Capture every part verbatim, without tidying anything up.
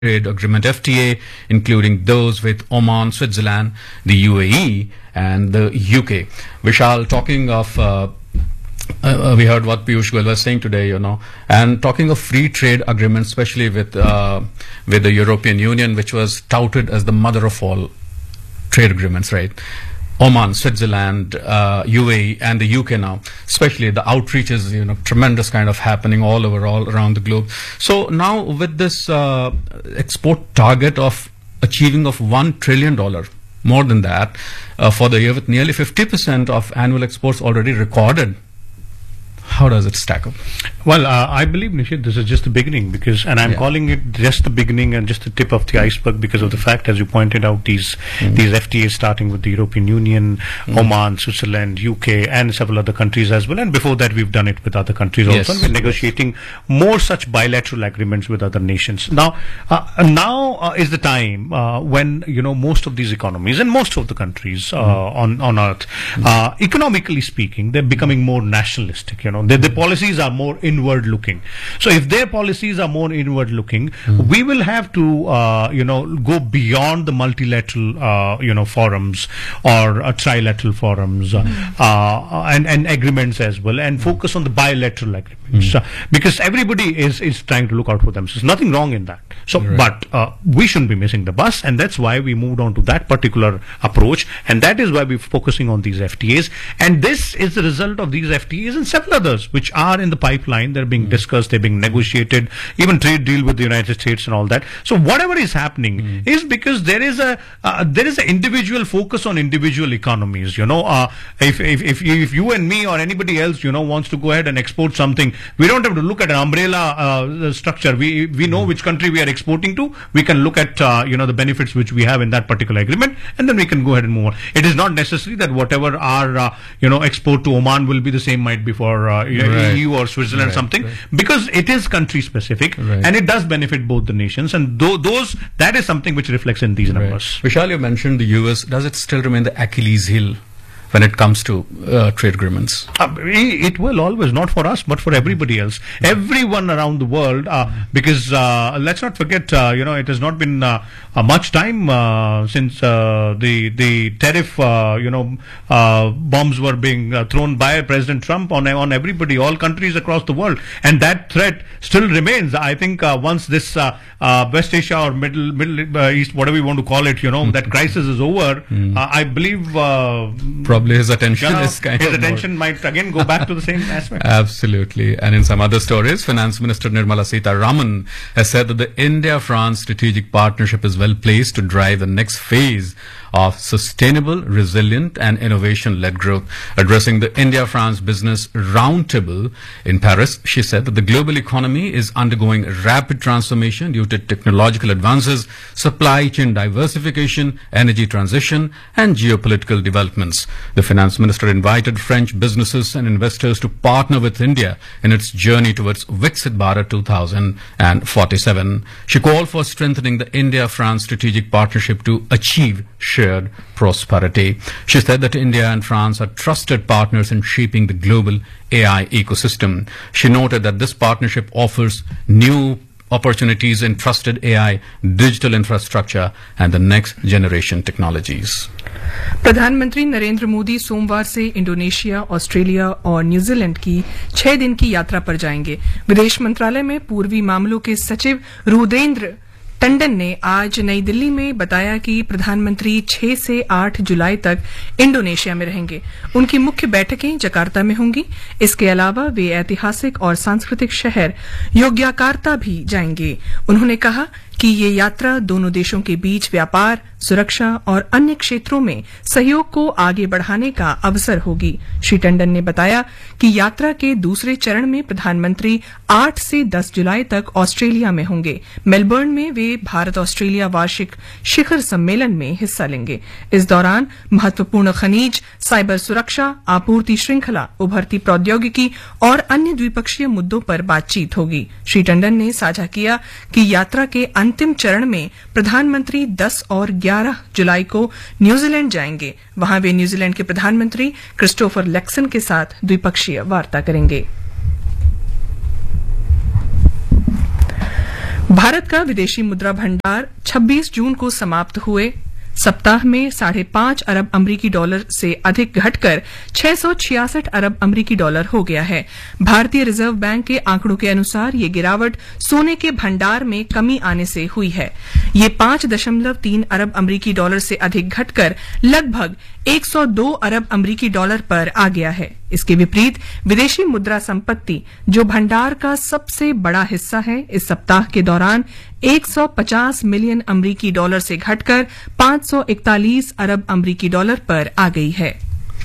Trade Agreement F T A, including those with Oman, Switzerland, the U A E, and the U K. Vishal, talking of, uh, uh, we heard what Piyush Goyal was saying today, you know, and talking of free trade agreements, especially with uh, with the European Union, which was touted as the mother of all trade agreements, right? Oman, Switzerland, uh, U A E, and the U K now, especially the outreach is, you know, tremendous kind of happening all over, all around the globe. So now with this uh, export target of achieving of one trillion dollars, more than that, uh, for the year, with nearly fifty percent of annual exports already recorded, how does it stack up? Well, uh, I believe, Nishit, this is just the beginning, because, and I'm yeah. calling it just the beginning and just the tip of the iceberg, because of the fact, as you pointed out, these mm. these F T As starting with the European Union, mm. Oman, Switzerland, U K, and several other countries as well. And before that, we've done it with other countries yes. also. And we're negotiating more such bilateral agreements with other nations. Now, uh, now uh, is the time uh, when, you know, most of these economies and most of the countries uh, mm. on on Earth, mm. uh, economically speaking, they're becoming more nationalistic. You know, the, the policies are more inward looking. So if their policies are more inward looking, mm. we will have to, uh, you know, go beyond the multilateral, uh, you know, forums or uh, trilateral forums mm. uh, and, and agreements as well, and mm. focus on the bilateral agreements mm. uh, because everybody is, is trying to look out for themselves. Nothing wrong in that. So, right. but uh, we shouldn't be missing the bus, and that's why we moved on to that particular approach, and that is why we're focusing on these F T As. And this is the result of these F T As and several others which are in the pipeline. They're being mm. discussed, they're being negotiated, even trade deal with the United States and all that. So whatever is happening mm. is because there is a uh, there is an individual focus on individual economies. You know, uh, if, if if if you and me or anybody else, you know, wants to go ahead and export something, we don't have to look at an umbrella uh, structure. We we know mm. which country we are exporting to. We can look at uh, you know, the benefits which we have in that particular agreement, and then we can go ahead and move on. It is not necessary that whatever our uh, you know, export to Oman will be the same might be for uh, right. E U or Switzerland, right, something, right. because it is country specific, right. and it does benefit both the nations, and th those that is something which reflects in these right. numbers. Vishal, you mentioned the U S. Does it still remain the Achilles heel when it comes to uh, trade agreements? Uh, it will always, not for us, but for everybody else. Mm. Everyone around the world, uh, because uh, let's not forget, uh, you know, it has not been uh, uh, much time uh, since uh, the the tariff, uh, you know, uh, bombs were being uh, thrown by President Trump on on everybody, all countries across the world, and that threat still remains. I think uh, once this uh, uh, West Asia or Middle Middle uh, East, whatever you want to call it, you know, that crisis is over. Mm. Uh, I believe. Uh, Probably his attention you know, is kind his of attention more. might again go back to the same aspect. Absolutely. And in some other stories, Finance Minister Nirmala Sitharaman has said that the India-France strategic partnership is well placed to drive the next phase of sustainable, resilient and innovation-led growth. Addressing the India-France Business Roundtable in Paris, she said that the global economy is undergoing rapid transformation due to technological advances, supply chain diversification, energy transition and geopolitical developments. The finance minister invited French businesses and investors to partner with India in its journey towards Viksit Bharat two thousand forty-seven. She called for strengthening the India-France strategic partnership to achieve shared prosperity. She said that India and France are trusted partners in shaping the global A I ecosystem. She noted that this partnership offers new opportunities in trusted A I, digital infrastructure and the next generation technologies. प्रधानमंत्री नरेंद्र मोदी सोमवार से Indonesia, Australia और New Zealand की छह दिन की यात्रा पर जाएंगे। विदेश मंत्रालय में पूर्वी मामलों के सचिव रुद्रेंद्र टंडन ने आज नई दिल्ली में बताया कि प्रधानमंत्री छह से आठ जुलाई तक इंडोनेशिया में रहेंगे। उनकी मुख्य बैठकें जकार्ता में होंगी। इसके अलावा वे ऐतिहासिक और सांस्कृतिक शहर योग्याकार्ता भी जाएंगे। उन्होंने कहा कि ये यात्रा दोनों देशों के बीच व्यापार, सुरक्षा और अन्य क्षेत्रों में सहयोग को आगे बढ़ाने का अवसर होगी। श्री टंडन ने बताया कि यात्रा के दूसरे चरण में प्रधानमंत्री आठ से दस जुलाई तक ऑस्ट्रेलिया में होंगे। मेलबर्न में वे भारत ऑस्ट्रेलिया वार्षिक शिखर सम्मेलन में हिस्सा लेंगे। इस दौरान महत्वपूर्ण खनिज, साइबर सुरक्षा, आपूर्ति श्रृंखला, उभरती प्रौद्योगिकी और अन्य द्विपक्षीय मुद्दों पर बातचीत होगी। श्री टंडन ने साझा किया कि यात्रा के अंतिम चरण में प्रधानमंत्री दस और ग्यारह जुलाई को न्यूजीलैंड जाएंगे। वहां वे न्यूजीलैंड के प्रधानमंत्री क्रिस्टोफर लैक्सन के साथ द्विपक्षीय वार्ता करेंगे। भारत का विदेशी मुद्रा भंडार छब्बीस जून को समाप्त हुए सप्ताह में साढ़े पांच अरब अमरीकी डॉलर से अधिक घटकर छह सौ छियासठ अरब अमरीकी डॉलर हो गया है। भारतीय रिजर्व बैंक के आंकड़ों के अनुसार ये गिरावट सोने के भंडार में कमी आने से हुई है। ये पांच दशमलव तीन अरब अमरीकी डॉलर से अधिक घटकर लगभग एक सौ दो अरब अमरीकी डॉलर पर आ गया है। इसके विपरीत विदेशी मुद्रा संपत्ति, जो भंडार का सबसे बड़ा हिस्सा है, इस सप्ताह के दौरान एक सौ पचास मिलियन अमरीकी डॉलर से घटकर पांच सौ इकतालीस अरब अमरीकी डॉलर पर आ गई है।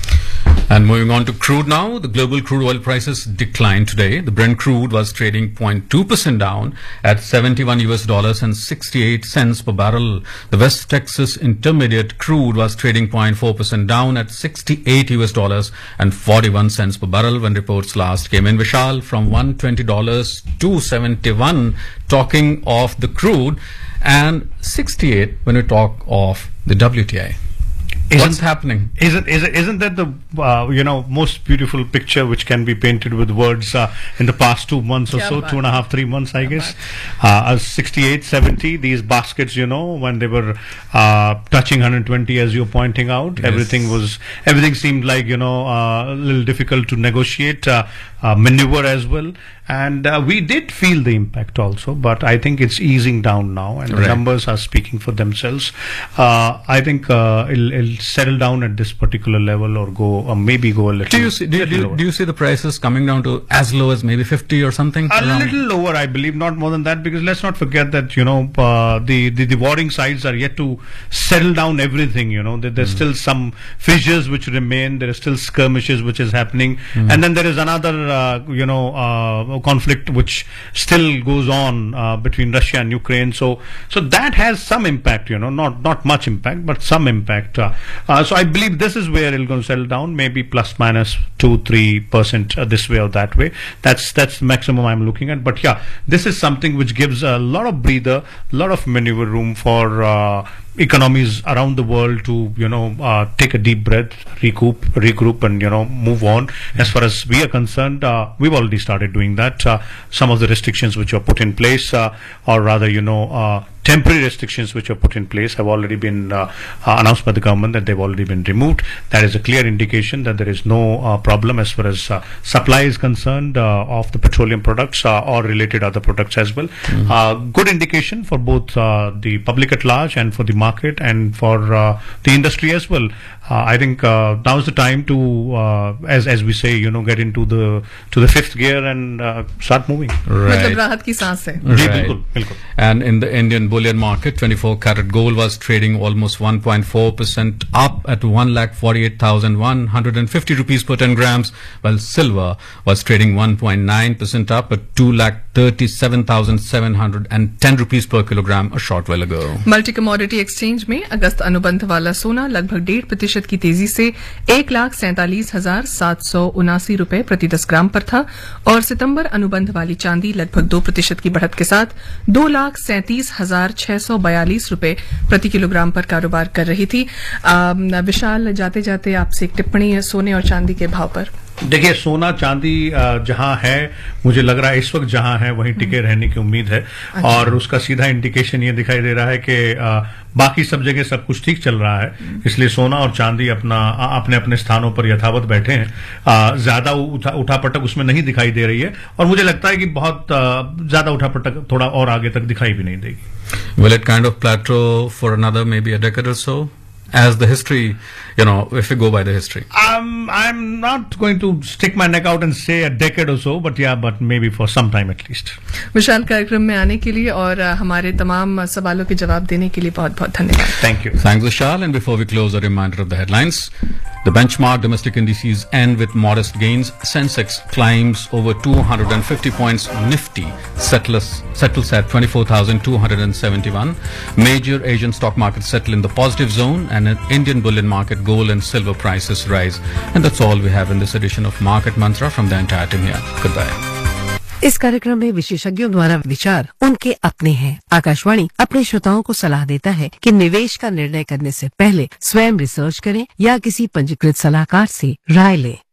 And moving on to crude now, the global crude oil prices declined today. The Brent crude was trading zero point two percent down at seventy-one U S dollars and sixty-eight cents per barrel. The West Texas Intermediate crude was trading zero point four percent down at sixty-eight U S dollars and forty-one cents per barrel when reports last came in. Vishal, from one hundred twenty dollars to seventy-one, talking of the crude, and sixty-eight when we talk of the W T I. Isn't, What's happening? Isn't, isn't, isn't that the uh, you know most beautiful picture which can be painted with words uh, in the past two months or so, two and a half, three months, I guess. Uh, sixty-eight, seventy, these baskets, you know, when they were uh, touching one hundred twenty, as you're pointing out, yes. everything was, everything seemed like, you know, uh, a little difficult to negotiate, uh, uh, maneuver as well. And uh, we did feel the impact also, but I think it's easing down now, and right. the numbers are speaking for themselves. Uh, I think uh, it'll, it'll settle down at this particular level, or go, or maybe go a little. Do you see? Do, do, do you see the prices coming down to as low as maybe fifty or something? A around? little lower, I believe, not more than that, because let's not forget that you know uh, the, the the warring sides are yet to settle down everything. You know, there, there's mm. still some fissures which remain. There are still skirmishes which is happening, mm. and then there is another uh, you know. Uh, conflict which still goes on uh, between Russia and Ukraine, so so that has some impact, you know, not not much impact, but some impact. Uh, uh, so I believe this is where it's going to settle down, maybe plus minus two three percent uh, this way or that way. That's that's the maximum I'm looking at. But yeah, this is something which gives a lot of breather, a lot of maneuver room for uh, economies around the world to, you know, uh, take a deep breath, recoup, regroup, and, you know, move on. As far as we are concerned, uh, we've already started doing that. Uh, some of the restrictions which are put in place, uh, or rather, you know, uh, temporary restrictions which are put in place have already been uh, uh, announced by the government that they've already been removed. That is a clear indication that there is no uh, problem as far as uh, supply is concerned uh, of the petroleum products uh, or related other products as well. Mm-hmm. Uh, good indication for both uh, the public at large and for the market and for uh, the industry as well. Uh, I think uh, now is the time to, uh, as as we say, you know, get into the to the fifth gear and uh, start moving. Right. राहत की सांस है. Right. बिल्कुल, बिल्कुल. And in the Indian bullion market, twenty-four karat gold was trading almost one point four percent up at one lakh forty-eight thousand one hundred fifty rupees per ten grams, while silver was trading one point nine percent up at two lakh thirty-seven thousand seven hundred ten rupees per kilogram a short while ago. Multi commodity exchange में अगस्त अनुबंध वाला सोना लगभग डेढ़ प्रतिशत की तेजी से एक लाख सैंतालीस हजार सात सौ उनासी रूपये प्रति दस ग्राम पर था, और सितंबर अनुबंध वाली चांदी लगभग दो प्रतिशत की बढ़त के साथ दो लाख सैंतीस हजार छह सौ बयालीस रूपये प्रति किलोग्राम पर कारोबार कर रही थी. आ, विशाल, जाते जाते आपसे एक टिप्पणी है सोने और चांदी के भाव पर. देखिए, सोना चांदी जहां है, मुझे लग रहा है इस वक्त जहां है वहीं टिके रहने की उम्मीद है. अच्छा. और उसका सीधा इंडिकेशन ये दिखाई दे रहा है कि बाकी सब जगह सब कुछ ठीक चल रहा है, इसलिए सोना और चांदी अपना अपने अपने स्थानों पर यथावत बैठे हैं. ज्यादा उठा उठापटक उसमें नहीं दिखाई दे रही है, और मुझे लगता है कि बहुत ज्यादा उठापटक थोड़ा और आगे तक दिखाई भी नहीं देगी. Will it kind of plateau for another maybe a decade or so? As the history, you know, if we go by the history. Um, I'm not going to stick my neck out and say a decade or so, but yeah, but maybe for some time at least. विशाल, कार्यक्रम में आने के लिए और हमारे तमाम सवालों के जवाब देने के लिए बहुत बहुत धन्यवाद. Thank you. Thanks, Vishal. And before we close, a reminder of the headlines. The benchmark domestic indices end with modest gains. Sensex climbs over two hundred fifty points. Nifty settles, settles at twenty-four thousand two hundred seventy-one. Major Asian stock markets settle in the positive zone, and in Indian bullion market, gold and silver prices rise. And that's all we have in this edition of Market Mantra from the entire team here. Goodbye. इस कार्यक्रम में विशेषज्ञों द्वारा विचार उनके अपने हैं. आकाशवाणी अपने श्रोताओं को सलाह देता है कि निवेश का निर्णय करने से पहले स्वयं रिसर्च करें या किसी पंजीकृत सलाहकार से राय लें.